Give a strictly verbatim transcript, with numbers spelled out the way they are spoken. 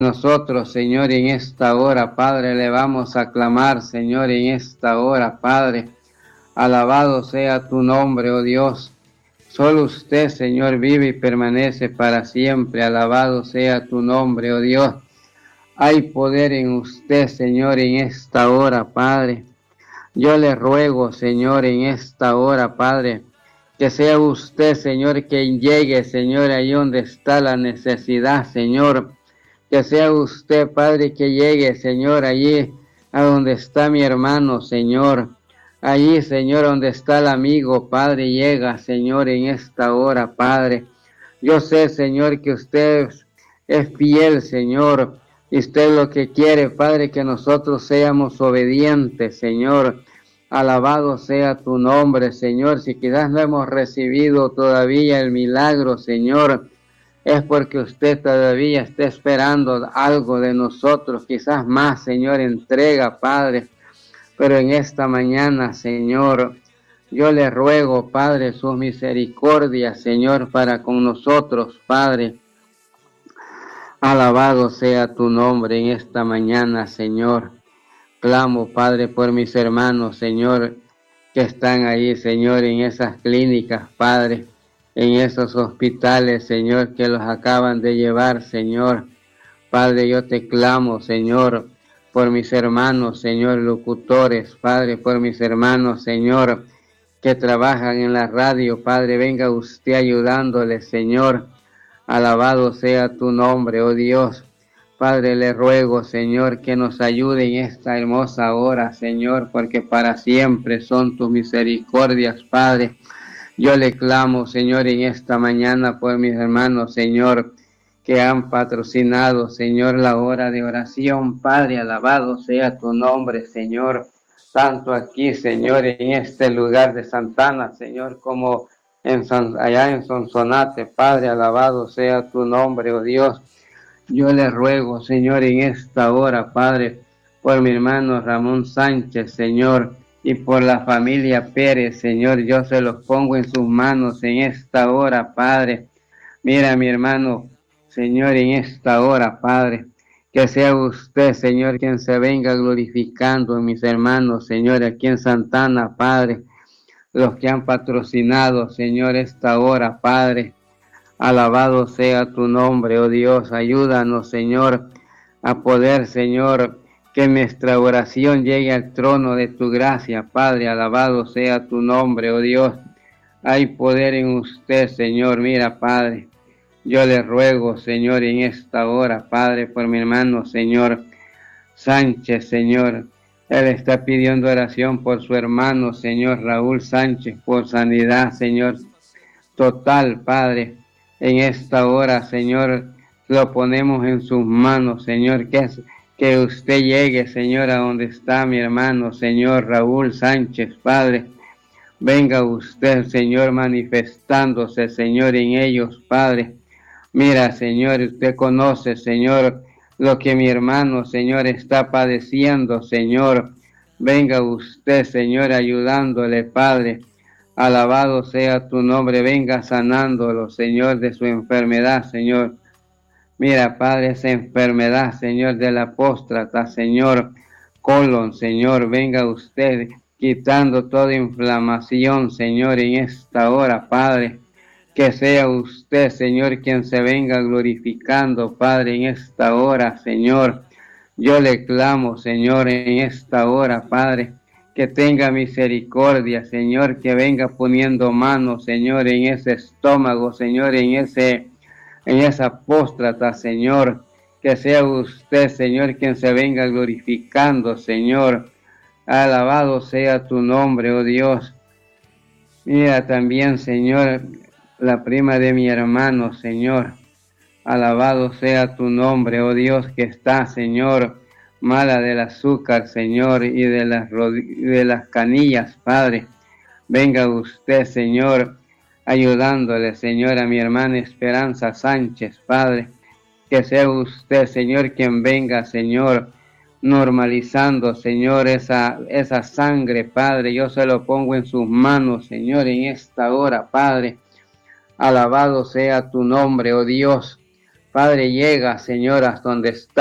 Nosotros, Señor, en esta hora, Padre, le vamos a clamar, Señor, en esta hora, Padre. Alabado sea tu nombre, oh Dios. Solo usted, Señor, vive y permanece para siempre. Alabado sea tu nombre, oh Dios. Hay poder en usted, Señor, en esta hora, Padre. Yo le ruego, Señor, en esta hora, Padre, que sea usted, Señor, quien llegue, Señor, ahí donde está la necesidad, Señor. Que sea usted, Padre, que llegue, Señor, allí a donde está mi hermano, Señor. Allí, Señor, donde está el amigo, Padre, llega, Señor, en esta hora, Padre. Yo sé, Señor, que usted es fiel, Señor. Y usted lo que quiere, Padre, que nosotros seamos obedientes, Señor. Alabado sea tu nombre, Señor. Si quizás no hemos recibido todavía el milagro, Señor, es porque usted todavía está esperando algo de nosotros, quizás más, Señor, entrega, Padre. Pero en esta mañana, Señor, yo le ruego, Padre, sus misericordias, Señor, para con nosotros, Padre. Alabado sea tu nombre en esta mañana, Señor. Clamo, Padre, por mis hermanos, Señor, que están ahí, Señor, en esas clínicas, Padre, en esos hospitales, Señor, que los acaban de llevar, Señor. Padre, yo te clamo, Señor, por mis hermanos, Señor, locutores, Padre, por mis hermanos, Señor, que trabajan en la radio, Padre, venga usted ayudándoles, Señor. Alabado sea tu nombre, oh Dios. Padre, le ruego, Señor, que nos ayude en esta hermosa hora, Señor, porque para siempre son tus misericordias, Padre. Yo le clamo, Señor, en esta mañana por mis hermanos, Señor, que han patrocinado, Señor, la hora de oración. Padre, alabado sea tu nombre, Señor, tanto aquí, Señor, en este lugar de Santana, Señor, como en San, allá en Sonsonate. Padre, alabado sea tu nombre, oh Dios. Yo le ruego, Señor, en esta hora, Padre, por mi hermano Ramón Sánchez, Señor, y por la familia Pérez, Señor, yo se los pongo en sus manos en esta hora, Padre. Mira, mi hermano, Señor, en esta hora, Padre, que sea usted, Señor, quien se venga glorificando en mis hermanos, Señor, aquí en Santana, Padre, los que han patrocinado, Señor, esta hora, Padre. Alabado sea tu nombre, oh Dios, ayúdanos, Señor, a poder, Señor, que nuestra oración llegue al trono de tu gracia, Padre. Alabado sea tu nombre, oh Dios. Hay poder en usted, Señor. Mira, Padre, yo le ruego, Señor, en esta hora, Padre, por mi hermano, Señor, Sánchez, Señor. Él está pidiendo oración por su hermano, Señor, Raúl Sánchez, por sanidad, Señor, total, Padre. En esta hora, Señor, lo ponemos en sus manos, Señor, que es que usted llegue, Señor, a donde está mi hermano, Señor, Raúl Sánchez, Padre. Venga usted, Señor, manifestándose, Señor, en ellos, Padre. Mira, Señor, usted conoce, Señor, lo que mi hermano, Señor, está padeciendo, Señor. Venga usted, Señor, ayudándole, Padre. Alabado sea tu nombre, venga sanándolo, Señor, de su enfermedad, Señor. Mira, Padre, esa enfermedad, Señor, de la apóstata, Señor, colon, Señor, venga usted quitando toda inflamación, Señor, en esta hora, Padre. Que sea usted, Señor, quien se venga glorificando, Padre, en esta hora, Señor. Yo le clamo, Señor, en esta hora, Padre, que tenga misericordia, Señor, que venga poniendo manos, Señor, en ese estómago, Señor, en ese en esa apóstata, Señor, que sea usted, Señor, quien se venga glorificando, Señor. Alabado sea tu nombre, oh Dios. Mira también, Señor, la prima de mi hermano, Señor. Alabado sea tu nombre, oh Dios, que está, Señor, mala del azúcar, Señor, y de las, de las canillas, Padre. Venga usted, Señor, ayudándole, Señor, a mi hermana Esperanza Sánchez, Padre. Que sea usted, Señor, quien venga, Señor, normalizando, Señor, esa, esa sangre, Padre. Yo se lo pongo en sus manos, Señor, en esta hora, Padre. Alabado sea tu nombre, oh Dios. Padre, llega, Señor, hasta donde está.